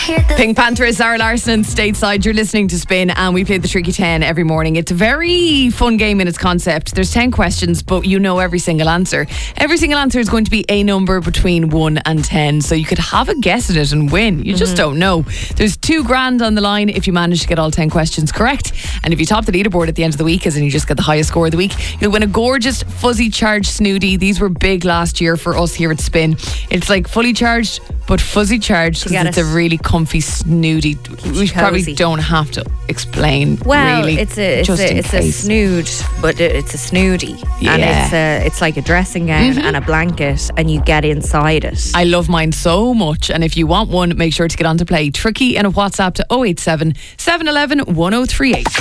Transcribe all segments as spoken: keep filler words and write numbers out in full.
Pink Panther, Zara Larsson, Stateside. You're listening to Spin, and we play the Tricky ten every morning. It's a very fun game in its concept. There's ten questions, but you know every single answer. Every single answer is going to be a number between one and ten, so you could have a guess at it and win. You just mm-hmm. don't know. There's two grand on the line if you manage to get all ten questions correct, and if you top the leaderboard at the end of the week, as in you just get the highest score of the week, you'll win a gorgeous fuzzy charged snooty. These were big last year for us here at Spin. It's like fully charged but fuzzy charged because it's it. a really comfy snooty. We probably don't have to explain. Well, really, it's a it's just a, it's a snood, but it's a snooty, yeah. and it's a it's like a dressing gown mm-hmm. and a blanket, and you get inside it. I love mine so much, and if you want one, make sure to get on to play Tricky in a WhatsApp to oh eight seven, seven one one, one oh three eight.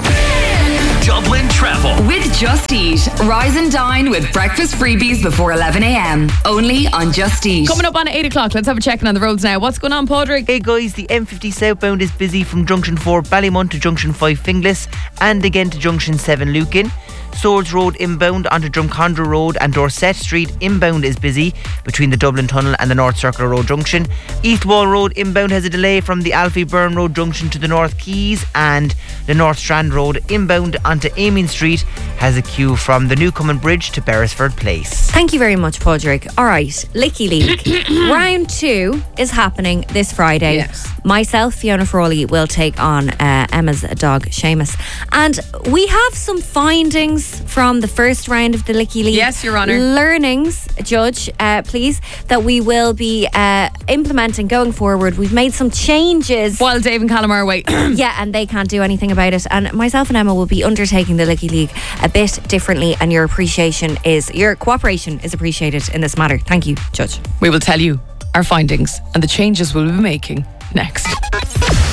Dublin Travel with Just Eat. Rise and dine with breakfast freebies before eleven a.m. Only on Just Eat. Coming up on eight o'clock, let's have a check in on the roads now. What's going on, Padraig? Hey guys, the M fifty southbound is busy from Junction four Ballymun to Junction five Finglas, and again to Junction seven Lucan. Swords Road inbound onto Drumcondra Road and Dorset Street inbound is busy between the Dublin Tunnel and the North Circular Road Junction. East Wall Road inbound has a delay from the Alfie Byrne Road Junction to the North Quays, and the North Strand Road inbound onto Amin Street has a queue from the Newcomen Bridge to Beresford Place. Thank you very much, Padraig. Alright, Licky League. Round two is happening this Friday. Yes. Myself, Fiona Frawley, will take on uh, Emma's dog, Seamus. And we have some findings from the first round of the Licky League. Yes, Your Honour. Learnings, Judge, uh, please, that we will be uh, implementing going forward. We've made some changes. While Dave and Callum are away. Yeah, and they can't do anything about it. And myself and Emma will be undertaking the Licky League a bit differently, and your appreciation is, your cooperation is appreciated in this matter. Thank you, Judge. We will tell you our findings and the changes we'll be making next.